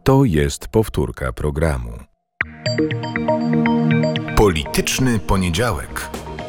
To jest powtórka programu. Polityczny poniedziałek.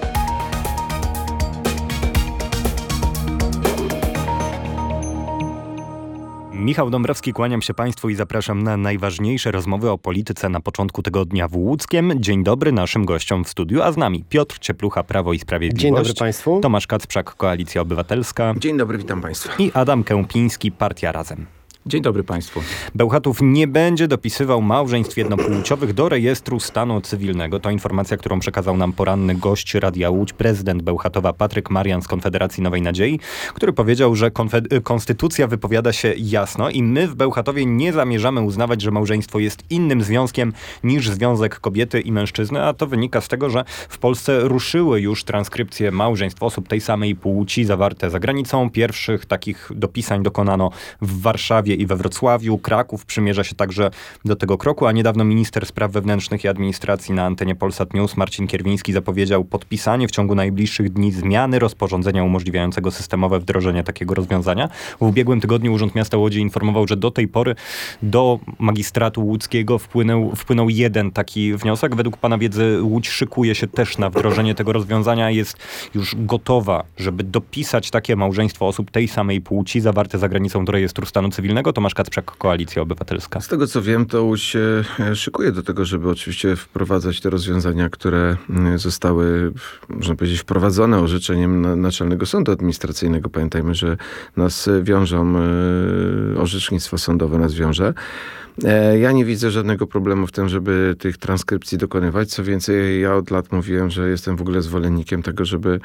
Michał Dąbrowski, kłaniam się Państwu i zapraszam na najważniejsze rozmowy o polityce na początku tygodnia w Łódzkiem. Dzień dobry naszym gościom w studiu, a z nami Piotr Cieplucha, Prawo i Sprawiedliwość. Dzień dobry Państwu. Tomasz Kacprzak, Koalicja Obywatelska. Dzień dobry, witam Państwa. I Adam Kępiński, Partia Razem. Dzień dobry Państwu. Bełchatów nie będzie dopisywał małżeństw jednopłciowych do rejestru stanu cywilnego. To informacja, którą przekazał nam poranny gość Radia Łódź, prezydent Bełchatowa Patryk Marian z Konfederacji Nowej Nadziei, który powiedział, że konstytucja wypowiada się jasno i my w Bełchatowie nie zamierzamy uznawać, że małżeństwo jest innym związkiem niż związek kobiety i mężczyzny, a to wynika z tego, że w Polsce ruszyły już transkrypcje małżeństw osób tej samej płci zawarte za granicą. Pierwszych takich dopisań dokonano w Warszawie i we Wrocławiu. Kraków przymierza się także do tego kroku, a niedawno minister spraw wewnętrznych i administracji na antenie Polsat News Marcin Kierwiński zapowiedział podpisanie w ciągu najbliższych dni zmiany rozporządzenia umożliwiającego systemowe wdrożenie takiego rozwiązania. W ubiegłym tygodniu Urząd Miasta Łodzi informował, że do tej pory do magistratu łódzkiego wpłynął jeden taki wniosek. Według pana wiedzy Łódź szykuje się też na wdrożenie tego rozwiązania. Jest już gotowa, żeby dopisać takie małżeństwo osób tej samej płci zawarte za granicą do rejestru stanu cywilnego. Tomasz Kacprzak, Koalicja Obywatelska. Z tego co wiem, to Łódź się szykuje do tego, żeby oczywiście wprowadzać te rozwiązania, które zostały, można powiedzieć, wprowadzone orzeczeniem Naczelnego Sądu Administracyjnego. Pamiętajmy, że nas wiążą, orzecznictwo sądowe nas wiąże. Ja nie widzę żadnego problemu w tym, żeby tych transkrypcji dokonywać. Co więcej, ja od lat mówiłem, że jestem w ogóle zwolennikiem tego, żeby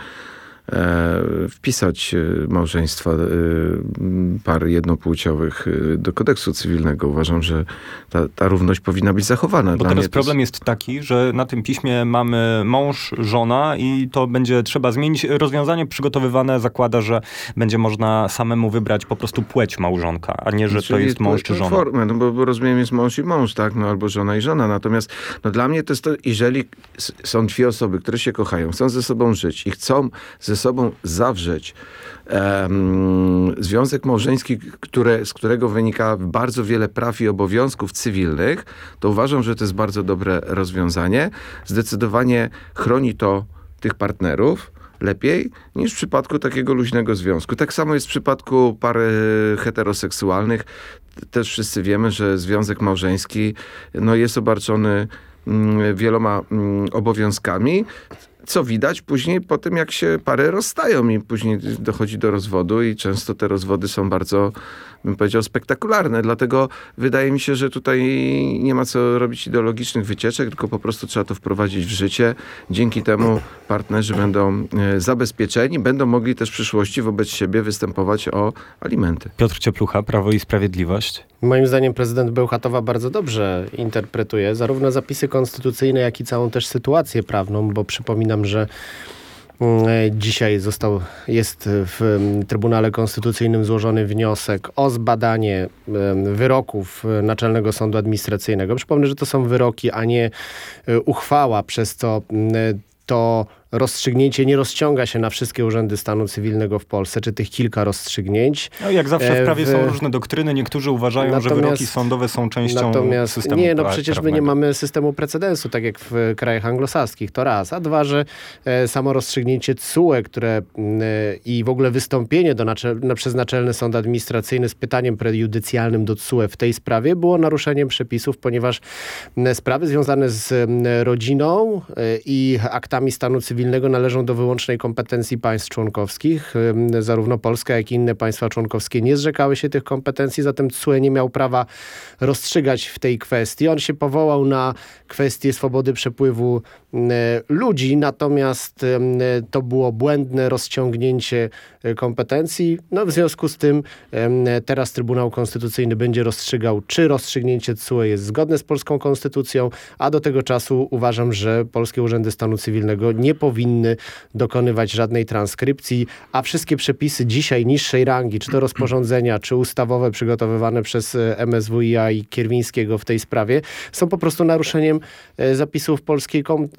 wpisać małżeństwa par jednopłciowych do kodeksu cywilnego. Uważam, że ta równość powinna być zachowana. Bo teraz problem jest taki, że na tym piśmie mamy mąż, żona i to będzie trzeba zmienić. Rozwiązanie przygotowywane zakłada, że będzie można samemu wybrać po prostu płeć małżonka, a nie, że to jest mąż czy żona. Formę, no bo rozumiem, jest mąż i mąż, tak? No, albo żona i żona. Natomiast dla mnie to jest to, jeżeli są dwie osoby, które się kochają, chcą ze sobą żyć i chcą ze sobą zawrzeć związek małżeński, z którego wynika bardzo wiele praw i obowiązków cywilnych, to uważam, że to jest bardzo dobre rozwiązanie. Zdecydowanie chroni to tych partnerów lepiej niż w przypadku takiego luźnego związku. Tak samo jest w przypadku par heteroseksualnych. Też wszyscy wiemy, że związek małżeński jest obarczony wieloma obowiązkami, co widać później po tym, jak się pary rozstają i później dochodzi do rozwodu i często te rozwody są bardzo, bym powiedział, spektakularne. Dlatego wydaje mi się, że tutaj nie ma co robić ideologicznych wycieczek, tylko po prostu trzeba to wprowadzić w życie. Dzięki temu partnerzy będą zabezpieczeni, będą mogli też w przyszłości wobec siebie występować o alimenty. Piotr Cieplucha, Prawo i Sprawiedliwość. Moim zdaniem prezydent Bełchatowa bardzo dobrze interpretuje zarówno zapisy konstytucyjne, jak i całą też sytuację prawną, bo przypominam, że dzisiaj jest w Trybunale Konstytucyjnym złożony wniosek o zbadanie wyroków Naczelnego Sądu Administracyjnego. Przypomnę, że to są wyroki, a nie uchwała, przez co to rozstrzygnięcie nie rozciąga się na wszystkie urzędy stanu cywilnego w Polsce, czy tych kilka rozstrzygnięć. No, jak zawsze w prawie są różne doktryny. Niektórzy uważają, że wyroki sądowe są częścią systemu przecież prawnego. my nie mamy systemu precedensu, tak jak w krajach anglosaskich, to raz. A dwa, że samo rozstrzygnięcie TSUE, które i w ogóle wystąpienie przez Naczelny Sąd Administracyjny z pytaniem prejudycjalnym do TSUE w tej sprawie było naruszeniem przepisów, ponieważ sprawy związane z rodziną i aktami stanu cywilnego należą do wyłącznej kompetencji państw członkowskich. Zarówno Polska, jak i inne państwa członkowskie nie zrzekały się tych kompetencji, zatem TSUE nie miał prawa rozstrzygać w tej kwestii. On się powołał na kwestię swobody przepływu ludzi, natomiast to było błędne rozciągnięcie kompetencji. W związku z tym teraz Trybunał Konstytucyjny będzie rozstrzygał, czy rozstrzygnięcie TSUE jest zgodne z polską konstytucją, a do tego czasu uważam, że polskie urzędy stanu cywilnego nie powinny dokonywać żadnej transkrypcji, a wszystkie przepisy dzisiaj niższej rangi, czy to rozporządzenia, czy ustawowe przygotowywane przez MSWiA i Kierwińskiego w tej sprawie, są po prostu naruszeniem zapisów polskiej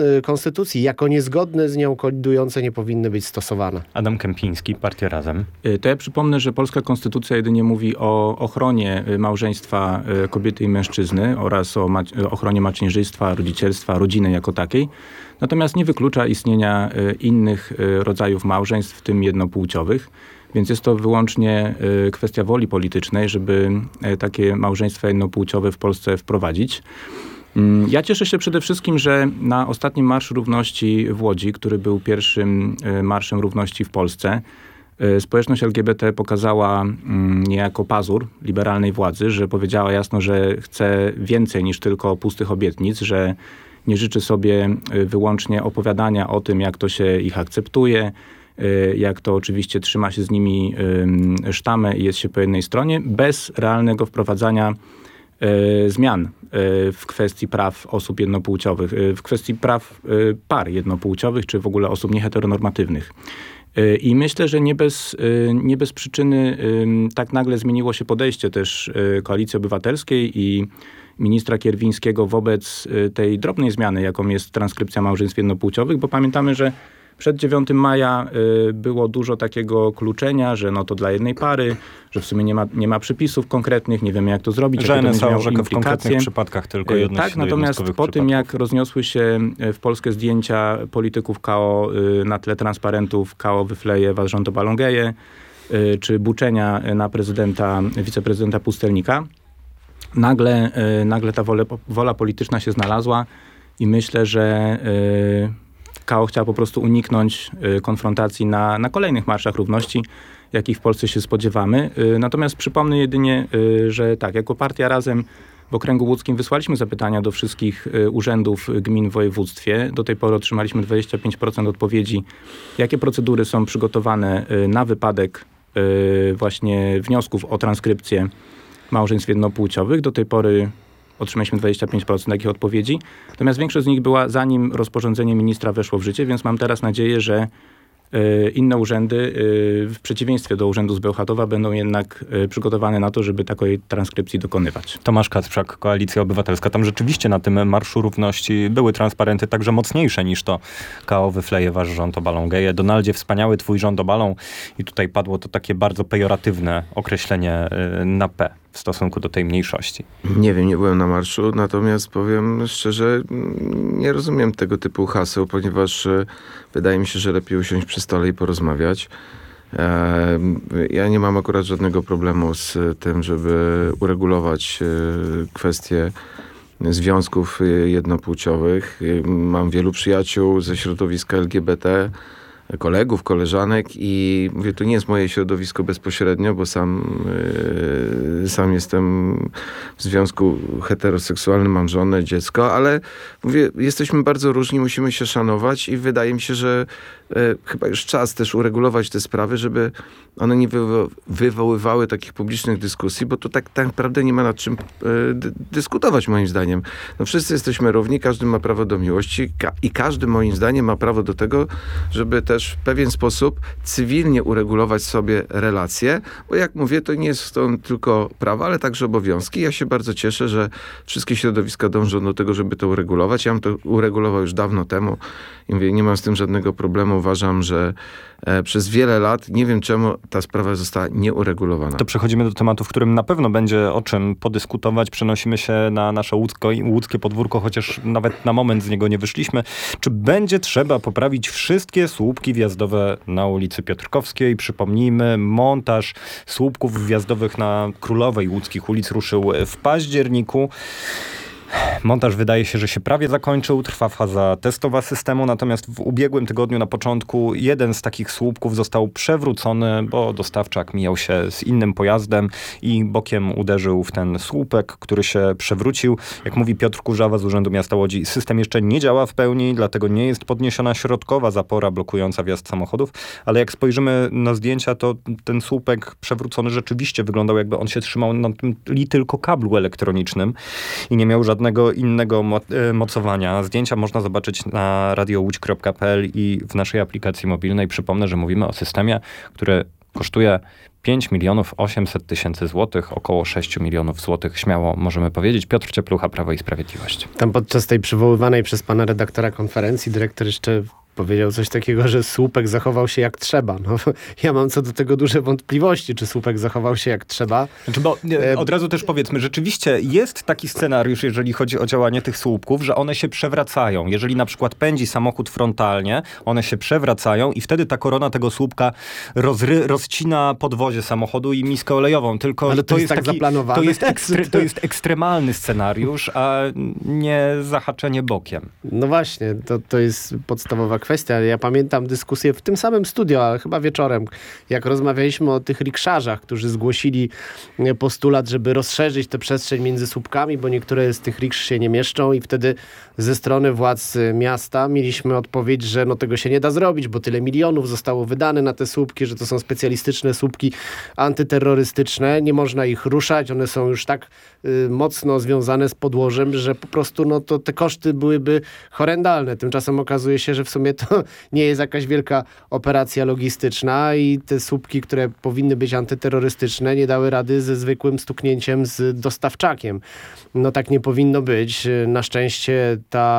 konstytucji jako niezgodne z nią, kolidujące nie powinny być stosowane. Adam Kępiński, Partia Razem. To ja przypomnę, że polska konstytucja jedynie mówi o ochronie małżeństwa kobiety i mężczyzny oraz o ochronie macierzyństwa, rodzicielstwa, rodziny jako takiej. Natomiast nie wyklucza istnienia innych rodzajów małżeństw, w tym jednopłciowych. Więc jest to wyłącznie kwestia woli politycznej, żeby takie małżeństwa jednopłciowe w Polsce wprowadzić. Ja cieszę się przede wszystkim, że na ostatnim Marszu Równości w Łodzi, który był pierwszym Marszem Równości w Polsce, społeczność LGBT pokazała niejako pazur liberalnej władzy, że powiedziała jasno, że chce więcej niż tylko pustych obietnic, że nie życzy sobie wyłącznie opowiadania o tym, jak to się ich akceptuje, jak to oczywiście trzyma się z nimi sztamę i jest się po jednej stronie, bez realnego wprowadzania zmian w kwestii praw osób jednopłciowych, w kwestii praw par jednopłciowych, czy w ogóle osób nieheteronormatywnych. I myślę, że nie bez przyczyny tak nagle zmieniło się podejście też Koalicji Obywatelskiej i ministra Kierwińskiego wobec tej drobnej zmiany, jaką jest transkrypcja małżeństw jednopłciowych, bo pamiętamy, że przed 9 maja było dużo takiego kluczenia, że no to dla jednej pary, że w sumie nie ma przypisów konkretnych, nie wiemy jak to zrobić, że jakie to będzie miało w konkretnych przypadkach tylko tak, natomiast po tym jak rozniosły się w Polskę zdjęcia polityków KO na tle transparentów KO wyfleje was rząd obalągeje, czy buczenia na wiceprezydenta Pustelnika, nagle ta wola polityczna się znalazła i myślę, że KO chciała po prostu uniknąć konfrontacji na kolejnych marszach równości, jakich w Polsce się spodziewamy. Natomiast przypomnę jedynie, że tak, jako Partia Razem w okręgu łódzkim wysłaliśmy zapytania do wszystkich urzędów gmin w województwie. Do tej pory otrzymaliśmy 25% odpowiedzi, jakie procedury są przygotowane na wypadek właśnie wniosków o transkrypcję małżeństw jednopłciowych. Do tej pory otrzymaliśmy 25% takich odpowiedzi. Natomiast większość z nich była zanim rozporządzenie ministra weszło w życie, więc mam teraz nadzieję, że inne urzędy, w przeciwieństwie do urzędu z Bełchatowa, będą jednak przygotowane na to, żeby takiej transkrypcji dokonywać. Tomasz Kacprzak, Koalicja Obywatelska. Tam rzeczywiście na tym Marszu Równości były transparenty także mocniejsze niż to KO wyfleje wasz rząd obalą geje. Donaldzie, wspaniały twój rząd obalą. I tutaj padło to takie bardzo pejoratywne określenie na P w stosunku do tej mniejszości. Nie wiem, nie byłem na marszu, natomiast powiem szczerze, nie rozumiem tego typu haseł, ponieważ wydaje mi się, że lepiej usiąść przy stole i porozmawiać. Ja nie mam akurat żadnego problemu z tym, żeby uregulować kwestie związków jednopłciowych. Mam wielu przyjaciół ze środowiska LGBT, kolegów, koleżanek i mówię, to nie jest moje środowisko bezpośrednio, bo sam jestem w związku heteroseksualnym, mam żonę, dziecko, ale mówię, jesteśmy bardzo różni, musimy się szanować i wydaje mi się, że chyba już czas też uregulować te sprawy, żeby one nie wywoływały takich publicznych dyskusji, bo to tak naprawdę nie ma nad czym dyskutować moim zdaniem. No wszyscy jesteśmy równi, każdy ma prawo do miłości i każdy moim zdaniem ma prawo do tego, żeby też w pewien sposób cywilnie uregulować sobie relacje, bo jak mówię, to nie jest to tylko prawa, ale także obowiązki. Ja się bardzo cieszę, że wszystkie środowiska dążą do tego, żeby to uregulować. Ja bym to uregulował już dawno temu i mówię, nie mam z tym żadnego problemu. Uważam, że przez wiele lat, nie wiem czemu ta sprawa została nieuregulowana. To przechodzimy do tematu, w którym na pewno będzie o czym podyskutować. Przenosimy się na nasze łódzkie podwórko, chociaż nawet na moment z niego nie wyszliśmy. Czy będzie trzeba poprawić wszystkie słupki wjazdowe na ulicy Piotrkowskiej? Przypomnijmy, montaż słupków wjazdowych na Królowej Łódzkich ulic ruszył w październiku. Montaż wydaje się, że się prawie zakończył. Trwa faza testowa systemu, natomiast w ubiegłym tygodniu na początku jeden z takich słupków został przewrócony, bo dostawczak mijał się z innym pojazdem i bokiem uderzył w ten słupek, który się przewrócił. Jak mówi Piotr Kurzawa z Urzędu Miasta Łodzi, system jeszcze nie działa w pełni, dlatego nie jest podniesiona środkowa zapora blokująca wjazd samochodów, ale jak spojrzymy na zdjęcia, to ten słupek przewrócony rzeczywiście wyglądał, jakby on się trzymał na tym tylko kablu elektronicznym i nie miał żadnego innego mocowania. Zdjęcia można zobaczyć na radiołódź.pl i w naszej aplikacji mobilnej. Przypomnę, że mówimy o systemie, który Kosztuje 5 800 000 złotych, około 6 milionów złotych, śmiało możemy powiedzieć. Piotr Cieplucha, Prawo i Sprawiedliwość. Tam podczas tej przywoływanej przez pana redaktora konferencji dyrektor jeszcze powiedział coś takiego, że słupek zachował się jak trzeba. No, ja mam co do tego duże wątpliwości, czy słupek zachował się jak trzeba. Znaczy, bo od razu też powiedzmy, rzeczywiście jest taki scenariusz, jeżeli chodzi o działanie tych słupków, że one się przewracają. Jeżeli na przykład pędzi samochód frontalnie, one się przewracają i wtedy ta korona tego słupka rozcina podwozie samochodu i miskę olejową. Tylko ale to jest tak zaplanowane. To jest ekstremalny scenariusz, a nie zahaczenie bokiem. No właśnie, to jest podstawowa kwestia. Ja pamiętam dyskusję w tym samym studio, ale chyba wieczorem, jak rozmawialiśmy o tych rikszarzach, którzy zgłosili postulat, żeby rozszerzyć tę przestrzeń między słupkami, bo niektóre z tych riksz się nie mieszczą i wtedy ze strony władz miasta mieliśmy odpowiedź, że no tego się nie da zrobić, bo tyle milionów zostało wydane na te słupki, że to są specjalistyczne słupki antyterrorystyczne, nie można ich ruszać, one są już tak mocno związane z podłożem, że po prostu no to te koszty byłyby horrendalne. Tymczasem okazuje się, że w sumie to nie jest jakaś wielka operacja logistyczna i te słupki, które powinny być antyterrorystyczne, nie dały rady ze zwykłym stuknięciem z dostawczakiem. No tak nie powinno być. Na szczęście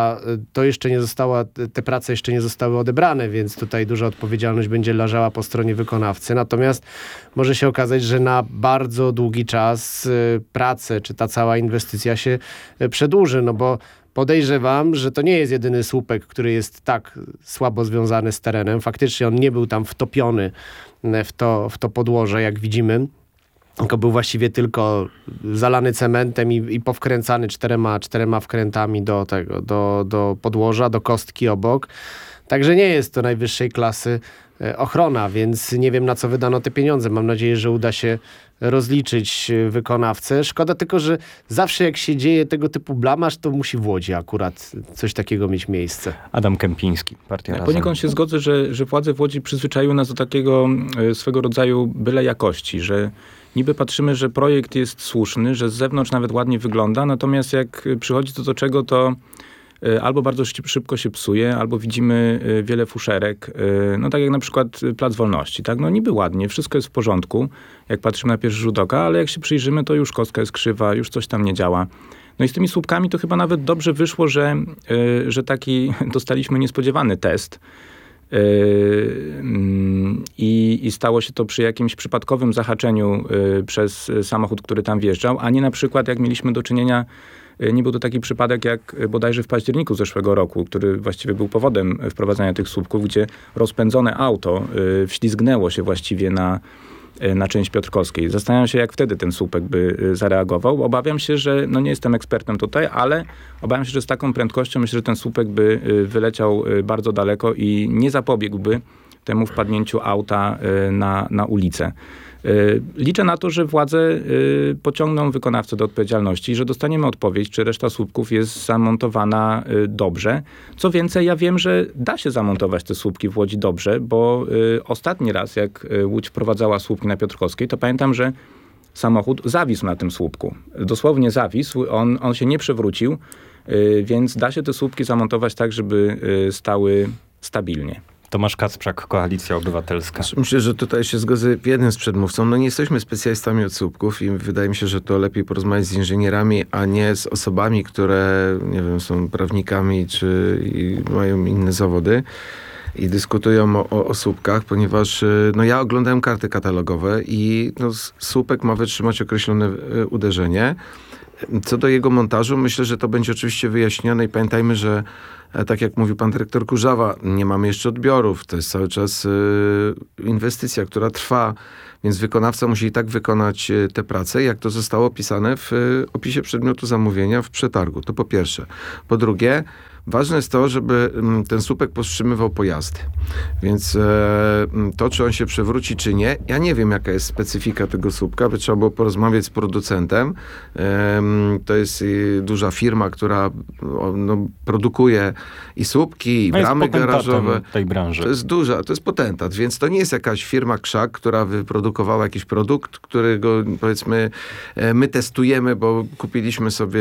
te prace jeszcze nie zostały odebrane, więc tutaj duża odpowiedzialność będzie leżała po stronie wykonawcy. Natomiast może się okazać, że na bardzo długi czas prace, czy ta cała inwestycja się przedłuży, no bo podejrzewam, że to nie jest jedyny słupek, który jest tak słabo związany z terenem. Faktycznie on nie był tam wtopiony w to podłoże, jak widzimy. Tylko był właściwie tylko zalany cementem i powkręcany czterema wkrętami do podłoża, do kostki obok. Także nie jest to najwyższej klasy ochrona, więc nie wiem, na co wydano te pieniądze. Mam nadzieję, że uda się rozliczyć wykonawcę. Szkoda tylko, że zawsze jak się dzieje tego typu blamaż, to musi w Łodzi akurat coś takiego mieć miejsce. Adam Kępiński, Partia Razem. Poniekąd się zgodzę, że władze w Łodzi przyzwyczaiły nas do takiego swego rodzaju byle jakości, że niby patrzymy, że projekt jest słuszny, że z zewnątrz nawet ładnie wygląda, natomiast jak przychodzi to do czego, to albo bardzo szybko się psuje, albo widzimy wiele fuszerek. No tak jak na przykład Plac Wolności. Tak? No niby ładnie, wszystko jest w porządku, jak patrzymy na pierwszy rzut oka, ale jak się przyjrzymy, to już kostka jest krzywa, już coś tam nie działa. No i z tymi słupkami to chyba nawet dobrze wyszło, że taki dostaliśmy niespodziewany test. I stało się to przy jakimś przypadkowym zahaczeniu przez samochód, który tam wjeżdżał, a nie na przykład jak mieliśmy do czynienia, nie był to taki przypadek jak bodajże w październiku zeszłego roku, który właściwie był powodem wprowadzania tych słupków, gdzie rozpędzone auto wślizgnęło się właściwie na część Piotrkowskiej. Zastanawiam się, jak wtedy ten słupek by zareagował. Obawiam się, że, no nie jestem ekspertem tutaj, ale obawiam się, że z taką prędkością myślę, że ten słupek by wyleciał bardzo daleko i nie zapobiegłby temu wpadnięciu auta na ulicę. Liczę na to, że władze pociągną wykonawcę do odpowiedzialności i że dostaniemy odpowiedź, czy reszta słupków jest zamontowana dobrze. Co więcej, ja wiem, że da się zamontować te słupki w Łodzi dobrze, bo ostatni raz, jak Łódź wprowadzała słupki na Piotrkowskiej, to pamiętam, że samochód zawisł na tym słupku. Dosłownie zawisł, on się nie przewrócił, więc da się te słupki zamontować tak, żeby stały stabilnie. Tomasz Kacprzak, Koalicja Obywatelska. Myślę, że tutaj się zgodzę w jednym z przedmówcą. No nie jesteśmy specjalistami od słupków i wydaje mi się, że to lepiej porozmawiać z inżynierami, a nie z osobami, które, nie wiem, są prawnikami czy mają inne zawody i dyskutują o słupkach, ponieważ no ja oglądałem karty katalogowe i no, słupek ma wytrzymać określone uderzenie. Co do jego montażu, myślę, że to będzie oczywiście wyjaśnione i pamiętajmy, że tak jak mówił pan dyrektor Kurzawa, nie mamy jeszcze odbiorów. To jest cały czas inwestycja, która trwa, więc wykonawca musi i tak wykonać te prace, jak to zostało opisane w opisie przedmiotu zamówienia w przetargu. To po pierwsze. Po drugie, ważne jest to, żeby ten słupek powstrzymywał pojazdy. Więc to, czy on się przewróci, czy nie, ja nie wiem, jaka jest specyfika tego słupka, by trzeba było porozmawiać z producentem. To jest duża firma, która produkuje i słupki, i bramy garażowe. Tej branży. To jest duża, to jest potentat, więc to nie jest jakaś firma krzak, która wyprodukowała jakiś produkt, którego, powiedzmy, my testujemy, bo kupiliśmy sobie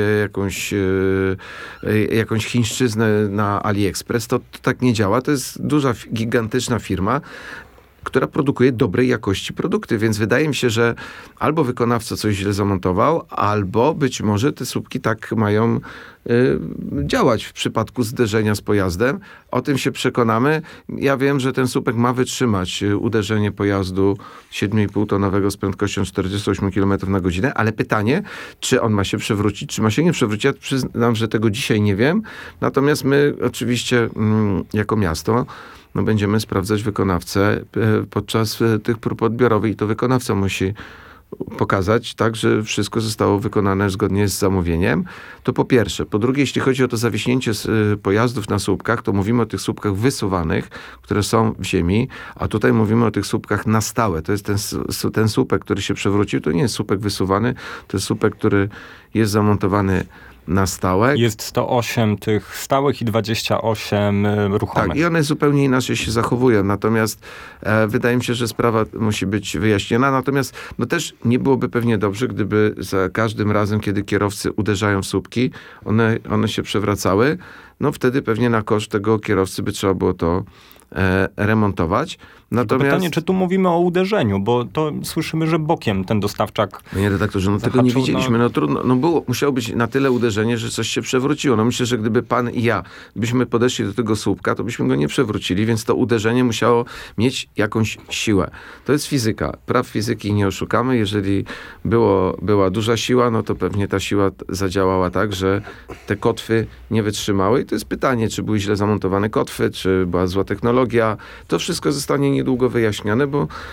jakąś chińszczyznę na AliExpress. To tak nie działa. To jest duża, gigantyczna firma. która produkuje dobrej jakości produkty, więc wydaje mi się, że albo wykonawca coś źle zamontował, albo być może te słupki tak mają działać w przypadku zderzenia z pojazdem. O tym się przekonamy. Ja wiem, że ten słupek ma wytrzymać uderzenie pojazdu 7,5-tonowego z prędkością 48 km na godzinę, ale pytanie, czy on ma się przewrócić, czy ma się nie przewrócić. Ja przyznam, że tego dzisiaj nie wiem. Natomiast my oczywiście jako miasto będziemy sprawdzać wykonawcę podczas tych prób odbiorowych i to wykonawca musi pokazać, tak, że wszystko zostało wykonane zgodnie z zamówieniem. To po pierwsze. Po drugie, jeśli chodzi o to zawiśnięcie pojazdów na słupkach, to mówimy o tych słupkach wysuwanych, które są w ziemi, a tutaj mówimy o tych słupkach na stałe. To jest ten słupek, który się przewrócił, to nie jest słupek wysuwany, to jest słupek, który jest zamontowany na stałe. Jest 108 tych stałych i 28 ruchomych. Tak, i one zupełnie inaczej się zachowują. Natomiast wydaje mi się, że sprawa musi być wyjaśniona. Natomiast też nie byłoby pewnie dobrze, gdyby za każdym razem, kiedy kierowcy uderzają w słupki, one się przewracały. Wtedy pewnie na koszt tego kierowcy by trzeba było to remontować. Natomiast pytanie, czy tu mówimy o uderzeniu, bo to słyszymy, że bokiem ten dostawczak Panie redaktorze, tego nie widzieliśmy. Trudno, musiało być na tyle uderzenie, że coś się przewróciło. Myślę, że gdyby pan i ja byśmy podeszli do tego słupka, to byśmy go nie przewrócili, więc to uderzenie musiało mieć jakąś siłę. To jest fizyka. Praw fizyki nie oszukamy. Jeżeli była duża siła, to pewnie ta siła zadziałała tak, że te kotwy nie wytrzymały. I to jest pytanie, czy były źle zamontowane kotwy, czy była zła technologia. To wszystko zostanie niedługo wyjaśnione,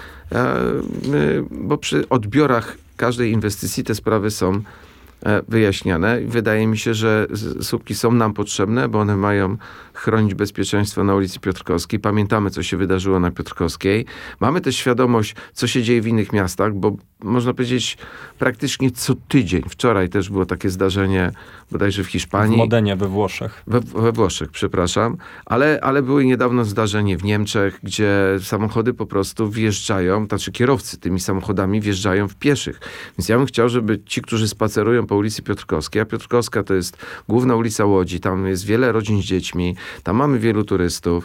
bo przy odbiorach każdej inwestycji te sprawy są wyjaśniane. Wydaje mi się, że słupki są nam potrzebne, bo one mają chronić bezpieczeństwo na ulicy Piotrkowskiej. Pamiętamy, co się wydarzyło na Piotrkowskiej. Mamy też świadomość, co się dzieje w innych miastach, bo można powiedzieć praktycznie co tydzień. Wczoraj też było takie zdarzenie bodajże w Hiszpanii. W Modenie we Włoszech. We Włoszech, przepraszam. Ale były niedawno zdarzenie w Niemczech, gdzie samochody po prostu wjeżdżają, kierowcy tymi samochodami wjeżdżają w pieszych. Więc ja bym chciał, żeby ci, którzy spacerują po ulicy Piotrkowskiej, a Piotrkowska to jest główna ulica Łodzi, tam jest wiele rodzin z dziećmi, tam mamy wielu turystów.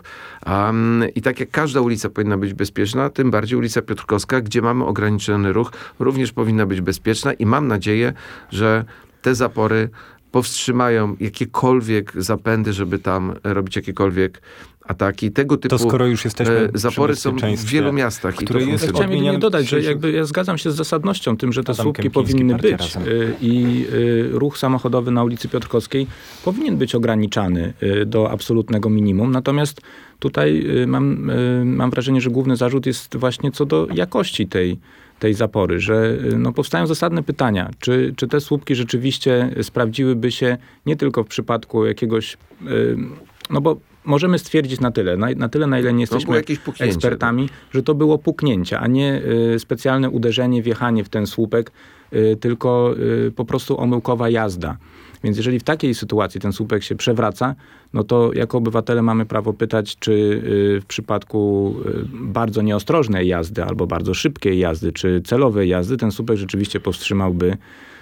I tak jak każda ulica powinna być bezpieczna, tym bardziej ulica Piotrkowska, gdzie mamy ograniczony ruch, również powinna być bezpieczna i mam nadzieję, że te zapory powstrzymają jakiekolwiek zapędy, żeby tam robić jakiekolwiek ataki. Tego typu to skoro już jesteśmy zapory są w wielu miastach. Chciałem jedynie dodać, że ja zgadzam się z zasadnością tym, że te słupki powinny być i ruch samochodowy na ulicy Piotrkowskiej powinien być ograniczany do absolutnego minimum. Natomiast tutaj mam wrażenie, że główny zarzut jest właśnie co do jakości tej zapory, że powstają zasadne pytania, czy te słupki rzeczywiście sprawdziłyby się nie tylko w przypadku jakiegoś, bo możemy stwierdzić na tyle, na ile nie jesteśmy ekspertami, że to było puknięcie, a nie specjalne uderzenie, wjechanie w ten słupek, tylko po prostu omyłkowa jazda. Więc jeżeli w takiej sytuacji ten słupek się przewraca, to jako obywatele mamy prawo pytać, czy w przypadku bardzo nieostrożnej jazdy albo bardzo szybkiej jazdy, czy celowej jazdy ten słupek rzeczywiście powstrzymałby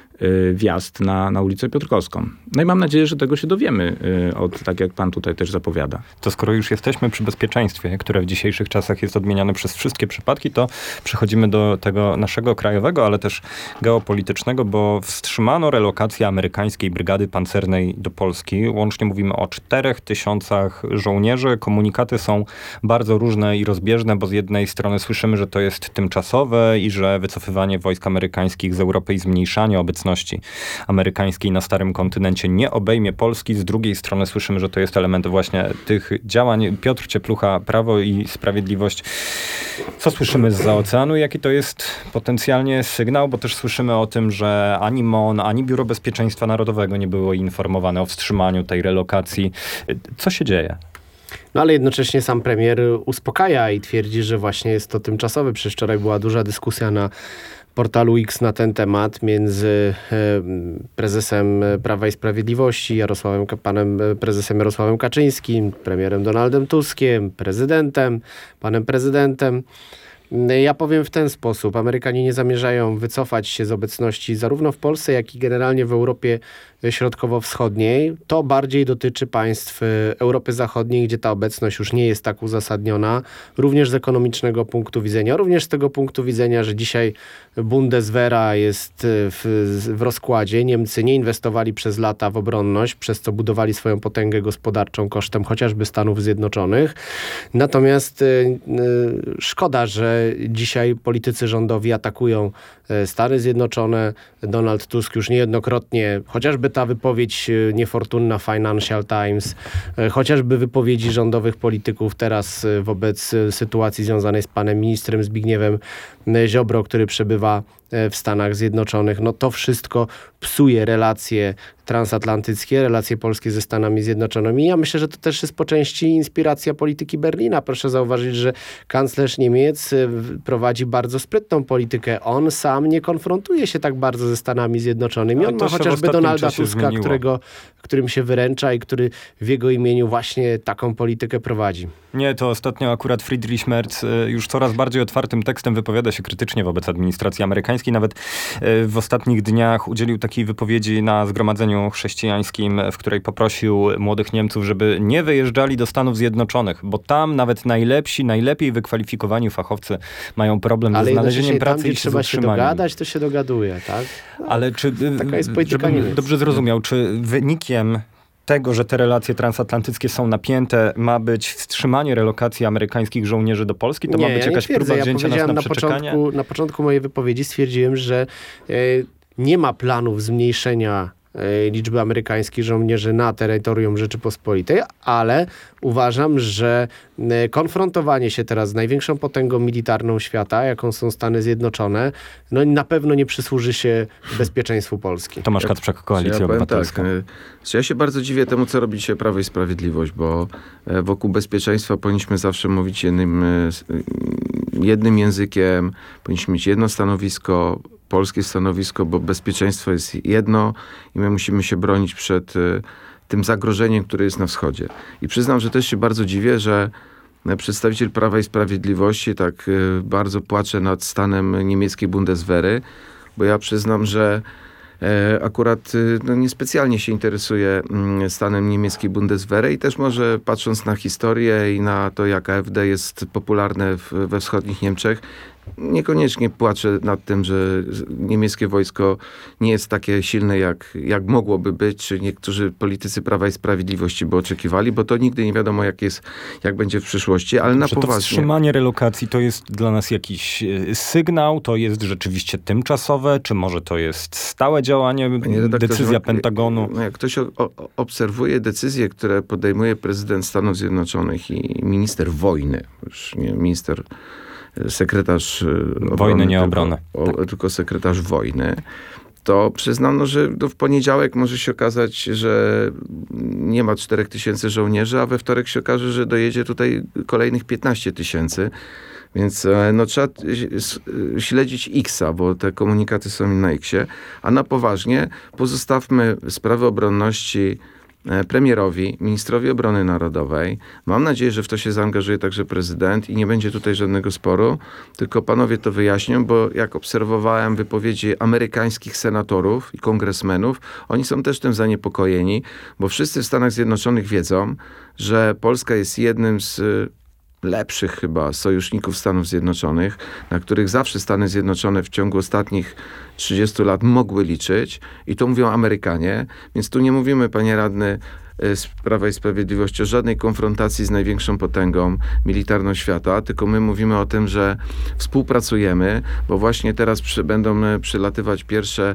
wjazd na ulicę Piotrkowską. I mam nadzieję, że tego się dowiemy, tak jak pan tutaj też zapowiada. To skoro już jesteśmy przy bezpieczeństwie, które w dzisiejszych czasach jest odmieniane przez wszystkie przypadki, to przechodzimy do tego naszego krajowego, ale też geopolitycznego, bo wstrzymano relokację amerykańskiej brygady pancernej do Polski. Łącznie mówimy o 4000 żołnierzy. Komunikaty są bardzo różne i rozbieżne, bo z jednej strony słyszymy, że to jest tymczasowe i że wycofywanie wojsk amerykańskich z Europy i zmniejszanie obecności amerykańskiej na starym kontynencie nie obejmie Polski. Z drugiej strony słyszymy, że to jest element właśnie tych działań. Piotr Cieplucha, Prawo i Sprawiedliwość. Co słyszymy zza oceanu? Jaki to jest potencjalnie sygnał? Bo też słyszymy o tym, że ani MON, ani Biuro Bezpieczeństwa Narodowego nie było informowane o wstrzymaniu tej relokacji. Co się dzieje? Ale jednocześnie sam premier uspokaja i twierdzi, że właśnie jest to tymczasowe. Przecież wczoraj była duża dyskusja na portalu X na ten temat między prezesem Prawa i Sprawiedliwości, panem prezesem Jarosławem Kaczyńskim, premierem Donaldem Tuskiem, panem prezydentem. Ja powiem w ten sposób. Amerykanie nie zamierzają wycofać się z obecności zarówno w Polsce, jak i generalnie w Europie środkowo-wschodniej. To bardziej dotyczy państw Europy Zachodniej, gdzie ta obecność już nie jest tak uzasadniona, również z ekonomicznego punktu widzenia, również z tego punktu widzenia, że dzisiaj Bundeswehra jest w rozkładzie. Niemcy nie inwestowali przez lata w obronność, przez co budowali swoją potęgę gospodarczą kosztem chociażby Stanów Zjednoczonych. Natomiast szkoda, że dzisiaj politycy rządowi atakują Stany Zjednoczone. Donald Tusk już niejednokrotnie, chociażby ta wypowiedź niefortunna Financial Times, chociażby wypowiedzi rządowych polityków teraz wobec sytuacji związanej z panem ministrem Zbigniewem Ziobro, który przebywa w Stanach Zjednoczonych. No to wszystko psuje relacje transatlantyckie, relacje polskie ze Stanami Zjednoczonymi. Ja myślę, że to też jest po części inspiracja polityki Berlina. Proszę zauważyć, że kanclerz Niemiec prowadzi bardzo sprytną politykę. On sam nie konfrontuje się tak bardzo ze Stanami Zjednoczonymi. On ma chociażby Donalda Tuska, którym się wyręcza i który w jego imieniu właśnie taką politykę prowadzi. Nie, to ostatnio akurat Friedrich Merz już coraz bardziej otwartym tekstem wypowiada się krytycznie wobec administracji amerykańskiej. Nawet w ostatnich dniach udzielił takiej wypowiedzi na zgromadzeniu chrześcijańskim, w której poprosił młodych Niemców, żeby nie wyjeżdżali do Stanów Zjednoczonych, bo tam nawet najlepsi, najlepiej wykwalifikowani fachowcy mają problem ze znalezieniem pracy i trzeba się dogadać, to się dogaduje, tak? No, ale czy, taka jest polityka Niemiec. Dobrze zrozumiał, czy wynikiem tego, że te relacje transatlantyckie są napięte, ma być wstrzymanie relokacji amerykańskich żołnierzy do Polski? To ma być jakaś próba wzięcia nas na przeczekanie? Na początku mojej wypowiedzi stwierdziłem, że nie ma planów zmniejszenia liczby amerykańskich żołnierzy na terytorium Rzeczypospolitej, ale uważam, że konfrontowanie się teraz z największą potęgą militarną świata, jaką są Stany Zjednoczone, no na pewno nie przysłuży się bezpieczeństwu Polski. Tomasz Kacprzak, Koalicja Obywatelska. Ja się bardzo dziwię temu, co robi dzisiaj Prawo i Sprawiedliwość, bo wokół bezpieczeństwa powinniśmy zawsze mówić jednym językiem, powinniśmy mieć jedno stanowisko, polskie stanowisko, bo bezpieczeństwo jest jedno i my musimy się bronić przed tym zagrożeniem, które jest na wschodzie. I przyznam, że też się bardzo dziwię, że przedstawiciel Prawa i Sprawiedliwości tak bardzo płacze nad stanem niemieckiej Bundeswehry, bo ja przyznam, że akurat niespecjalnie się interesuje stanem niemieckiej Bundeswehry i też może patrząc na historię i na to, jak AfD jest popularne we wschodnich Niemczech, niekoniecznie płaczę nad tym, że niemieckie wojsko nie jest takie silne, jak mogłoby być, czy niektórzy politycy Prawa i Sprawiedliwości by oczekiwali, bo to nigdy nie wiadomo, jak będzie w przyszłości, ale na poważnie. To wstrzymanie relokacji to jest dla nas jakiś sygnał, to jest rzeczywiście tymczasowe, czy może to jest stałe działanie, decyzja Pentagonu? Jak ktoś obserwuje decyzje, które podejmuje prezydent Stanów Zjednoczonych i minister wojny, już nie minister sekretarz wojny, nie obrony. Tylko sekretarz wojny, to przyznano, że w poniedziałek może się okazać, że nie ma 4000 żołnierzy, a we wtorek się okaże, że dojedzie tutaj kolejnych 15 000. Więc trzeba śledzić X-a, bo te komunikaty są na X-ie. A na poważnie pozostawmy sprawy obronności premierowi, ministrowi obrony narodowej. Mam nadzieję, że w to się zaangażuje także prezydent i nie będzie tutaj żadnego sporu, tylko panowie to wyjaśnią, bo jak obserwowałem wypowiedzi amerykańskich senatorów i kongresmenów, oni są też tym zaniepokojeni, bo wszyscy w Stanach Zjednoczonych wiedzą, że Polska jest jednym z lepszych chyba sojuszników Stanów Zjednoczonych, na których zawsze Stany Zjednoczone w ciągu ostatnich 30 lat mogły liczyć i to mówią Amerykanie, więc tu nie mówimy, panie radny z Prawa i Sprawiedliwości, o żadnej konfrontacji z największą potęgą militarną świata, tylko my mówimy o tym, że współpracujemy, bo właśnie teraz będą przylatywać pierwsze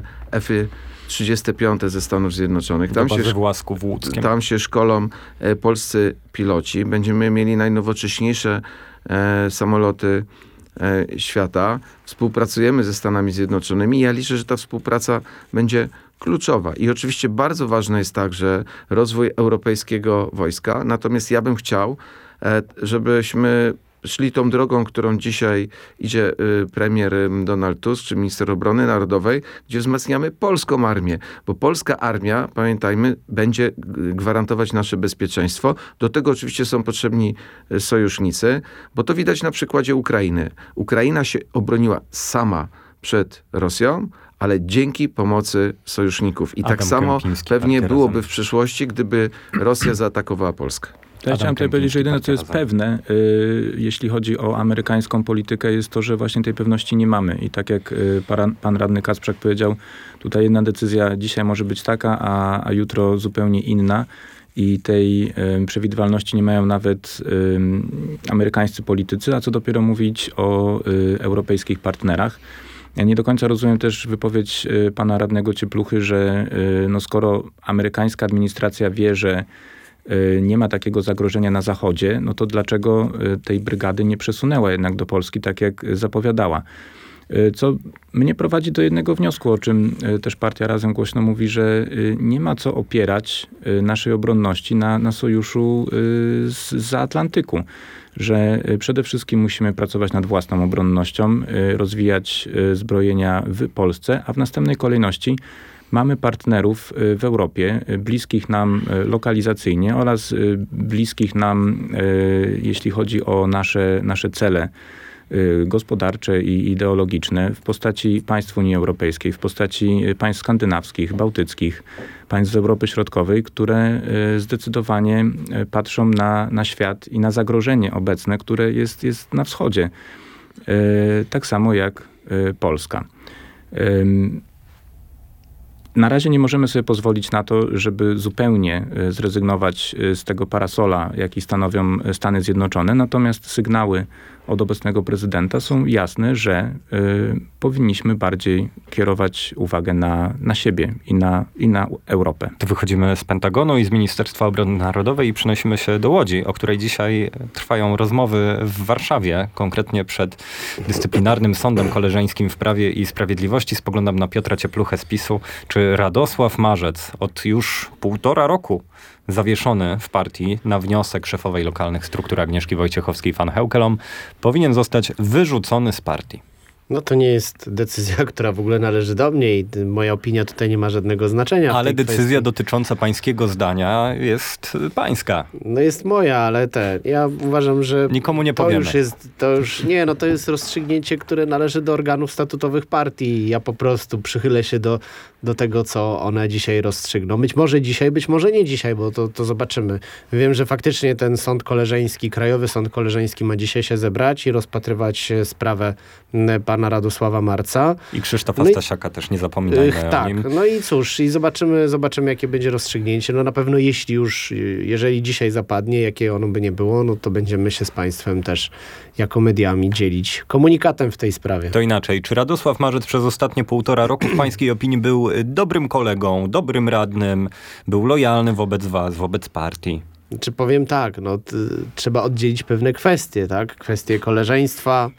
F-35 ze Stanów Zjednoczonych. Tam się szkolą polscy piloci. Będziemy mieli najnowocześniejsze samoloty świata. Współpracujemy ze Stanami Zjednoczonymi. Ja liczę, że ta współpraca będzie kluczowa. I oczywiście bardzo ważne jest także rozwój europejskiego wojska. Natomiast ja bym chciał, żebyśmy szli tą drogą, którą dzisiaj idzie premier Donald Tusk, czy minister obrony narodowej, gdzie wzmacniamy polską armię. Bo polska armia, pamiętajmy, będzie gwarantować nasze bezpieczeństwo. Do tego oczywiście są potrzebni sojusznicy, bo to widać na przykładzie Ukrainy. Ukraina się obroniła sama przed Rosją, ale dzięki pomocy sojuszników. I Adam tak samo Kępiński, pewnie Partia byłoby Razem. w przyszłości, gdyby Rosja zaatakowała Polskę. Ja chciałem tutaj powiedzieć, że jedyne, co jest Partia Razem. pewne, jeśli chodzi o amerykańską politykę, jest to, że właśnie tej pewności nie mamy. I tak jak pan radny Kacprzak powiedział, tutaj jedna decyzja dzisiaj może być taka, a jutro zupełnie inna. I tej przewidywalności nie mają nawet amerykańscy politycy, a co dopiero mówić o europejskich partnerach. Ja nie do końca rozumiem też wypowiedź pana radnego Ciepluchy, że skoro amerykańska administracja wie, że nie ma takiego zagrożenia na Zachodzie, no to dlaczego tej brygady nie przesunęła jednak do Polski, tak jak zapowiadała? Co mnie prowadzi do jednego wniosku, o czym też Partia Razem głośno mówi, że nie ma co opierać naszej obronności na sojuszu zza Atlantyku. Że przede wszystkim musimy pracować nad własną obronnością, rozwijać zbrojenia w Polsce, a w następnej kolejności mamy partnerów w Europie, bliskich nam lokalizacyjnie oraz bliskich nam, jeśli chodzi o nasze cele gospodarcze i ideologiczne w postaci państw Unii Europejskiej, w postaci państw skandynawskich, bałtyckich, państw z Europy Środkowej, które zdecydowanie patrzą na świat i na zagrożenie obecne, które jest na wschodzie. Tak samo jak Polska. Na razie nie możemy sobie pozwolić na to, żeby zupełnie zrezygnować z tego parasola, jaki stanowią Stany Zjednoczone. Natomiast sygnały od obecnego prezydenta są jasne, że powinniśmy bardziej kierować uwagę na siebie i na Europę. To wychodzimy z Pentagonu i z Ministerstwa Obrony Narodowej i przenosimy się do Łodzi, o której dzisiaj trwają rozmowy w Warszawie, konkretnie przed Dyscyplinarnym Sądem Koleżeńskim w Prawie i Sprawiedliwości. Spoglądam na Piotra Ciepluchę z PiS-u. Czy Radosław Marzec od już 1,5 roku zawieszony w partii na wniosek szefowej lokalnych struktur Agnieszki Wojciechowskiej-Van Heukelom powinien zostać wyrzucony z partii? No to nie jest decyzja, która w ogóle należy do mnie i moja opinia tutaj nie ma żadnego znaczenia. Ale decyzja kwestii. dotycząca pańskiego zdania jest pańska. No jest moja, ale ja uważam, że Nikomu nie to powiemy. to jest rozstrzygnięcie, które należy do organów statutowych partii. Ja po prostu przychylę się do tego, co one dzisiaj rozstrzygną. Być może dzisiaj, być może nie dzisiaj, bo to zobaczymy. Wiem, że faktycznie ten sąd koleżeński, Krajowy Sąd Koleżeński ma dzisiaj się zebrać i rozpatrywać sprawę pana Radosława Marca. I Krzysztofa Stasiaka też nie zapominajmy o nim. No i cóż, i zobaczymy, jakie będzie rozstrzygnięcie. No na pewno jeżeli dzisiaj zapadnie, jakie ono by nie było, no to będziemy się z państwem też jako mediami dzielić komunikatem w tej sprawie. To inaczej. Czy Radosław Marzec przez ostatnie 1,5 roku w pańskiej opinii był dobrym kolegą, dobrym radnym, był lojalny wobec was, wobec partii? Czy powiem tak, trzeba oddzielić pewne kwestie, tak? Kwestie koleżeństwa,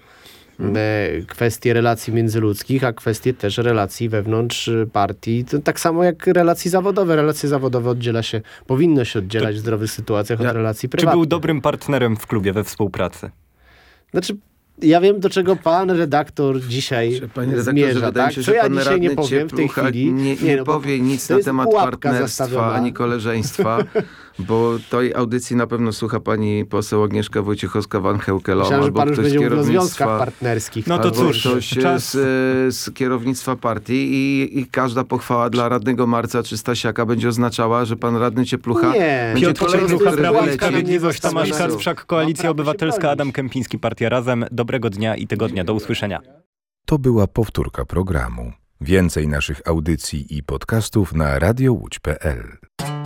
kwestie relacji międzyludzkich, a kwestie też relacji wewnątrz partii. To tak samo jak relacje zawodowe. Relacje zawodowe powinno się oddzielać w zdrowych sytuacjach od relacji Czy prywatnych. był dobrym partnerem w klubie we współpracy? Znaczy, ja wiem, do czego pan redaktor dzisiaj Panie redaktorze, zmierza, wydaje tak? się, Co że ja pan dzisiaj nie radny powiem w tej Cieplucha chwili. nie powie nic to na jest temat pułapka partnerstwa zastawiona. ani koleżeństwa, bo tej audycji na pewno słucha pani poseł Agnieszka Wojciechowska-Van Heukelom, Myślałem, że albo pan już ktoś z będzie mówił o związkach kierownictwa, partnerskich. No to albo cóż, ktoś czas... z kierownictwa partii i każda pochwała dla radnego Marca czy Stasiaka będzie oznaczała, że pan radny Cieplucha Nie. będzie Piotr kolejny, Cieplucha, który Prawo i wyleci. Sprawiedliwość, Tomasz Kacprzak, Koalicja Naprawdę się Obywatelska, bronisz. Adam Kępiński, Partia Razem. Dobrego dnia i tygodnia. Do usłyszenia. To była powtórka programu. Więcej naszych audycji i podcastów na radiołódź.pl.